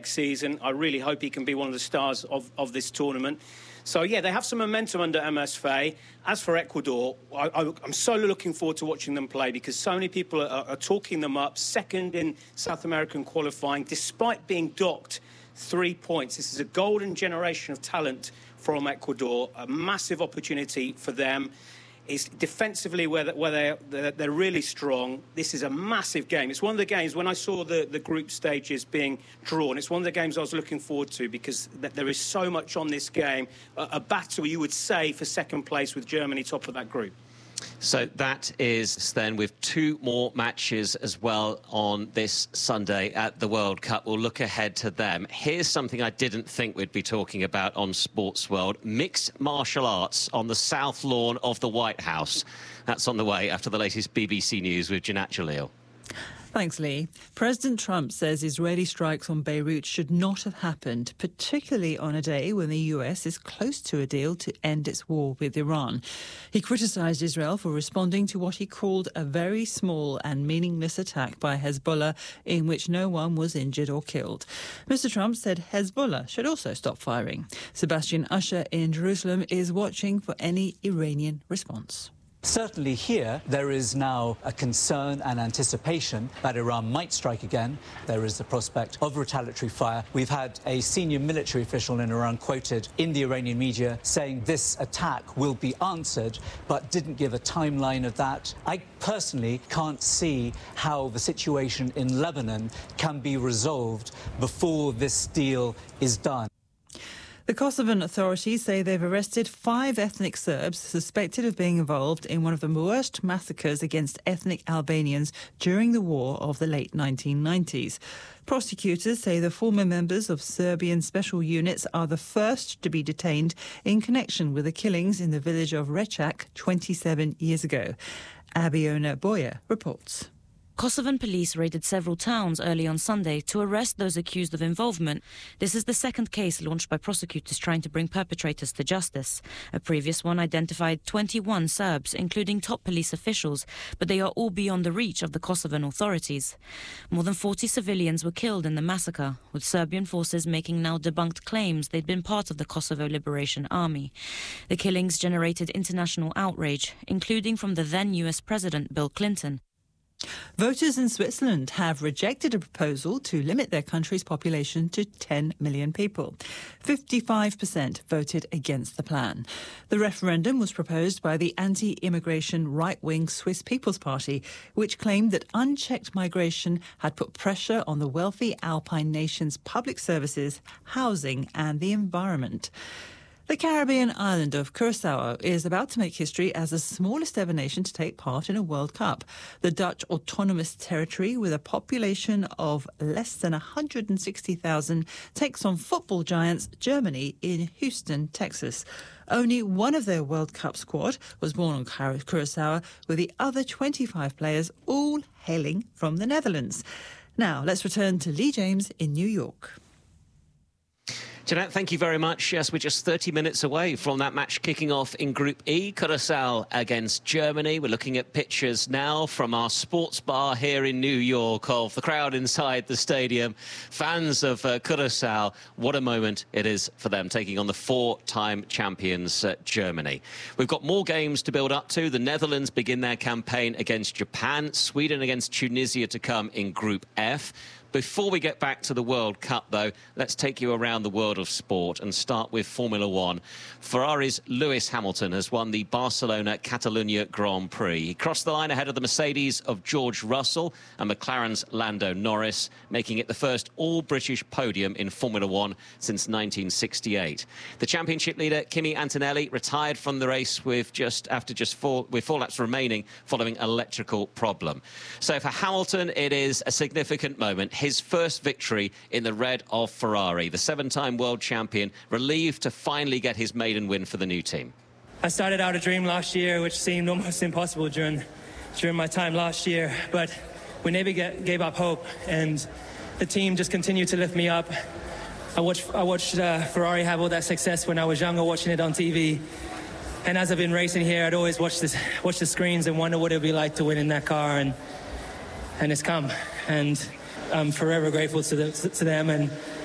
next season. I really hope he can be one of the stars of this tournament. So, yeah, they have some momentum under MS Faye. As for Ecuador, I'm so looking forward to watching them play because so many people are talking them up. Second in South American qualifying, despite being docked 3 points. This is a golden generation of talent from Ecuador, a massive opportunity for them. It's defensively where they're really strong. This is a massive game. It's one of the games, when I saw the group stages being drawn, it's one of the games I was looking forward to because there is so much on this game. A battle, you would say, for second place with Germany top of that group. So that is then with 2 more matches as well on this Sunday at the World Cup. We'll look ahead to them. Here's something I didn't think we'd be talking about on Sports World. Mixed martial arts on the South Lawn of the White House. That's on the way after the latest BBC News with Janat Jalil. Thanks, Lee. President Trump says Israeli strikes on Beirut should not have happened, particularly on a day when the US is close to a deal to end its war with Iran. He criticised Israel for responding to what he called a very small and meaningless attack by Hezbollah in which no one was injured or killed. Mr. Trump said Hezbollah should also stop firing. Sebastian Usher in Jerusalem is watching for any Iranian response. Certainly here, there is now a concern and anticipation that Iran might strike again. There is the prospect of retaliatory fire. We've had a senior military official in Iran quoted in the Iranian media saying this attack will be answered, but didn't give a timeline of that. I personally can't see how the situation in Lebanon can be resolved before this deal is done. The Kosovan authorities say they've arrested 5 ethnic Serbs suspected of being involved in one of the worst massacres against ethnic Albanians during the war of the late 1990s. Prosecutors say the former members of Serbian special units are the first to be detained in connection with the killings in the village of Rečak 27 years ago. Abiona Boyer reports. Kosovan police raided several towns early on Sunday to arrest those accused of involvement. This is the second case launched by prosecutors trying to bring perpetrators to justice. A previous one identified 21 Serbs, including top police officials, but they are all beyond the reach of the Kosovan authorities. More than 40 civilians were killed in the massacre, with Serbian forces making now debunked claims they'd been part of the Kosovo Liberation Army. The killings generated international outrage, including from the then US President Bill Clinton. Voters in Switzerland have rejected a proposal to limit their country's population to 10 million people. 55% voted against the plan. The referendum was proposed by the anti-immigration right-wing Swiss People's Party, which claimed that unchecked migration had put pressure on the wealthy Alpine nation's public services, housing and the environment. The Caribbean island of Curaçao is about to make history as the smallest ever nation to take part in a World Cup. The Dutch autonomous territory, with a population of less than 160,000, takes on football giants Germany in Houston, Texas. Only one of their World Cup squad was born on Curaçao, with the other 25 players all hailing from the Netherlands. Now, let's return to Lee James in New York. Jeanette, thank you very much. Yes, we're just 30 minutes away from that match kicking off in Group E, Curaçao against Germany. We're looking at pictures now from our sports bar here in New York of the crowd inside the stadium. Fans of Curaçao, what a moment it is for them, taking on the 4-time champions, Germany. We've got more games to build up to. The Netherlands begin their campaign against Japan, Sweden against Tunisia to come in Group F. Before we get back to the World Cup, though, let's take you around the world of sport and start with Formula One. Ferrari's Lewis Hamilton has won the Barcelona-Catalunya Grand Prix. He crossed the line ahead of the Mercedes of George Russell and McLaren's Lando Norris, making it the first all-British podium in Formula One since 1968. The championship leader, Kimi Antonelli, retired from the race with four laps remaining following an electrical problem. So for Hamilton, it is a significant moment. His first victory in the red of Ferrari. The 7-time world champion relieved to finally get his maiden win for the new team. I started out a dream last year, which seemed almost impossible during my time last year, but we never gave up hope, and the team just continued to lift me up. I watched Ferrari have all that success when I was younger, watching it on TV, and as I've been racing here, I'd always watch the screens and wonder what it would be like to win in that car, and it's come, and I'm forever grateful to them, and